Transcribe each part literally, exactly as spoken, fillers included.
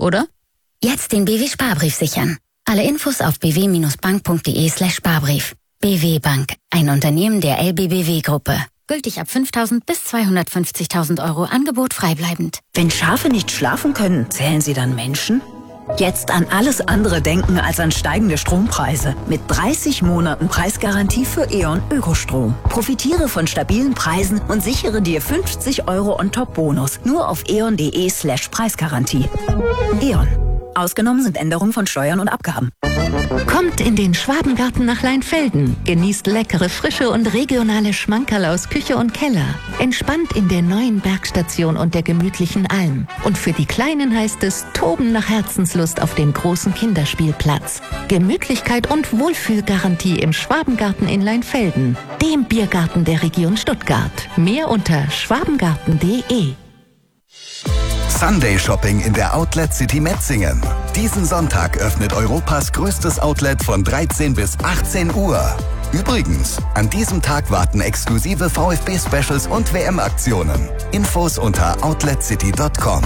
oder? Jetzt den B W Sparbrief sichern. Alle Infos auf b w bindestrich bank punkt d e slash Sparbrief. B W Bank, ein Unternehmen der L B B W-Gruppe. Gültig ab fünftausend bis zweihundertfünfzigtausend Euro, Angebot freibleibend. Wenn Schafe nicht schlafen können, zählen sie dann Menschen? Jetzt an alles andere denken als an steigende Strompreise. Mit dreißig Monaten Preisgarantie für E.ON Ökostrom. Profitiere von stabilen Preisen und sichere dir fünfzig Euro on top Bonus. Nur auf eon.de slash Preisgarantie. E.ON. Ausgenommen sind Änderungen von Steuern und Abgaben. Kommt in den Schwabengarten nach Leinfelden. Genießt leckere, frische und regionale Schmankerl aus Küche und Keller. Entspannt in der neuen Bergstation und der gemütlichen Alm. Und für die Kleinen heißt es Toben nach Herzenslust auf dem großen Kinderspielplatz. Gemütlichkeit und Wohlfühlgarantie im Schwabengarten in Leinfelden. Dem Biergarten der Region Stuttgart. Mehr unter schwabengarten punkt de. Sunday Shopping in der Outlet City Metzingen. Diesen Sonntag öffnet Europas größtes Outlet von dreizehn bis achtzehn Uhr. Übrigens, an diesem Tag warten exklusive VfB-Specials und W M-Aktionen. Infos unter outlet city punkt com.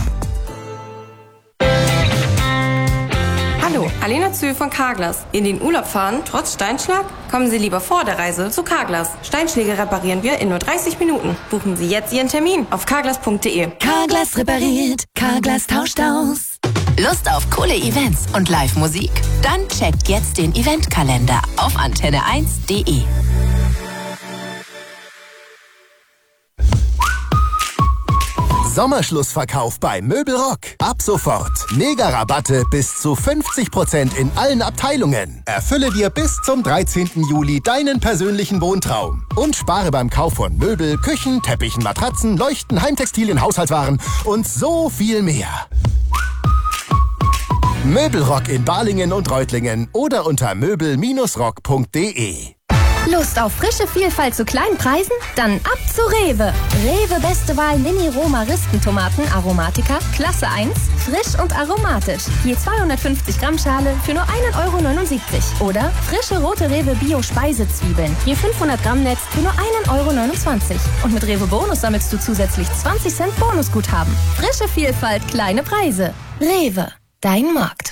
Hallo, Alena Zühl von Carglass. In den Urlaub fahren, trotz Steinschlag? Kommen Sie lieber vor der Reise zu Carglass. Steinschläge reparieren wir in nur dreißig Minuten. Buchen Sie jetzt Ihren Termin auf carglass punkt de. Carglass repariert, Carglass tauscht aus. Lust auf coole Events und Live-Musik? Dann checkt jetzt den Eventkalender auf antenne eins punkt de. Sommerschlussverkauf bei Möbelrock. Ab sofort. Mega-Rabatte bis zu fünfzig Prozent in allen Abteilungen. Erfülle dir bis zum dreizehnten Juli deinen persönlichen Wohntraum. Und spare beim Kauf von Möbel, Küchen, Teppichen, Matratzen, Leuchten, Heimtextilien, Haushaltswaren und so viel mehr. Möbelrock in Balingen und Reutlingen oder unter möbel Bindestrich rock punkt de. Lust auf frische Vielfalt zu kleinen Preisen? Dann ab zu Rewe. Rewe beste Wahl Mini-Roma-Ristentomaten Aromatica, Klasse eins, frisch und aromatisch. Je zweihundertfünfzig Gramm Schale für nur ein Euro neunundsiebzig. Oder frische rote Rewe Bio-Speisezwiebeln, je fünfhundert Gramm Netz für nur ein Euro neunundzwanzig. Und mit Rewe Bonus sammelst du zusätzlich zwanzig Cent Bonusguthaben. Frische Vielfalt, kleine Preise. Rewe, dein Markt.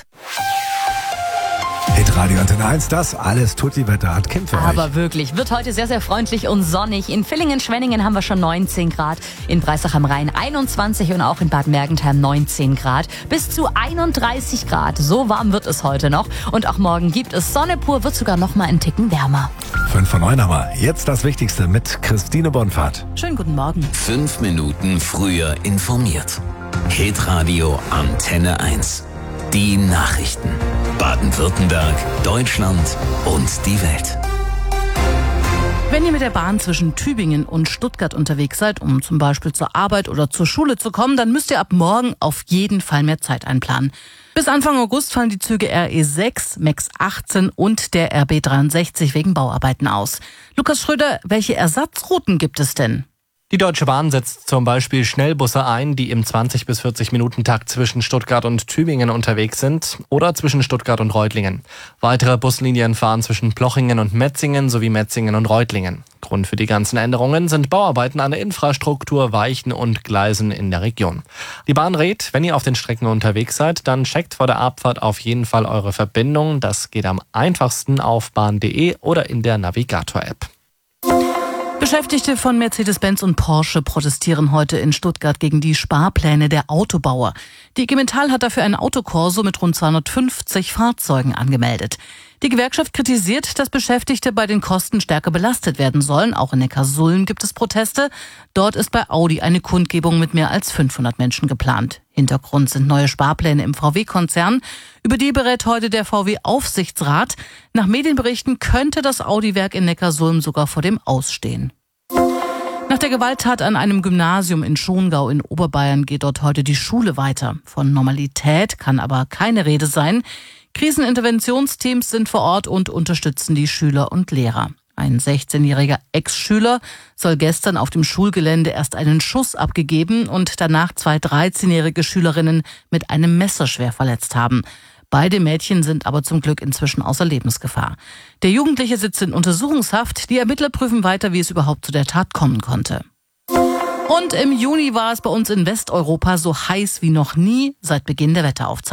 Hitradio Antenne eins, das alles Tutti-Wetter hat Kim für euch. Aber wirklich, wird heute sehr, sehr freundlich und sonnig. In Villingen-Schwenningen haben wir schon neunzehn Grad, in Breisach am Rhein einundzwanzig und auch in Bad Mergentheim neunzehn Grad. Bis zu einunddreißig Grad, so warm wird es heute noch. Und auch morgen gibt es Sonne pur, wird sogar noch mal einen Ticken wärmer. fünf von neun haben wir. Jetzt das Wichtigste mit Christine Bonfahrt. Schönen guten Morgen. Fünf Minuten früher informiert. Hitradio Antenne eins. Die Nachrichten. Baden-Württemberg, Deutschland und die Welt. Wenn ihr mit der Bahn zwischen Tübingen und Stuttgart unterwegs seid, um zum Beispiel zur Arbeit oder zur Schule zu kommen, dann müsst ihr ab morgen auf jeden Fall mehr Zeit einplanen. Bis Anfang August fallen die Züge R E sechs, Max achtzehn und der R B dreiundsechzig wegen Bauarbeiten aus. Lukas Schröder, welche Ersatzrouten gibt es denn? Die Deutsche Bahn setzt zum Beispiel Schnellbusse ein, die im zwanzig bis vierzig Minuten Takt zwischen Stuttgart und Tübingen unterwegs sind oder zwischen Stuttgart und Reutlingen. Weitere Buslinien fahren zwischen Plochingen und Metzingen sowie Metzingen und Reutlingen. Grund für die ganzen Änderungen sind Bauarbeiten an der Infrastruktur, Weichen und Gleisen in der Region. Die Bahn rät, wenn ihr auf den Strecken unterwegs seid, dann checkt vor der Abfahrt auf jeden Fall eure Verbindung. Das geht am einfachsten auf bahn punkt de oder in der Navigator-App. Beschäftigte von Mercedes-Benz und Porsche protestieren heute in Stuttgart gegen die Sparpläne der Autobauer. Die I G Metall hat dafür ein Autokorso mit rund zweihundertfünfzig Fahrzeugen angemeldet. Die Gewerkschaft kritisiert, dass Beschäftigte bei den Kosten stärker belastet werden sollen. Auch in Neckarsulm gibt es Proteste. Dort ist bei Audi eine Kundgebung mit mehr als fünfhundert Menschen geplant. Hintergrund sind neue Sparpläne im V W-Konzern. Über die berät heute der V W-Aufsichtsrat. Nach Medienberichten könnte das Audi-Werk in Neckarsulm sogar vor dem Ausstehen. Nach der Gewalttat an einem Gymnasium in Schongau in Oberbayern geht dort heute die Schule weiter. Von Normalität kann aber keine Rede sein. Kriseninterventionsteams sind vor Ort und unterstützen die Schüler und Lehrer. Ein sechzehnjähriger Ex-Schüler soll gestern auf dem Schulgelände erst einen Schuss abgegeben und danach zwei dreizehnjährige Schülerinnen mit einem Messer schwer verletzt haben. Beide Mädchen sind aber zum Glück inzwischen außer Lebensgefahr. Der Jugendliche sitzt in Untersuchungshaft. Die Ermittler prüfen weiter, wie es überhaupt zu der Tat kommen konnte. Und im Juni war es bei uns in Westeuropa so heiß wie noch nie seit Beginn der Wetteraufzeichnung.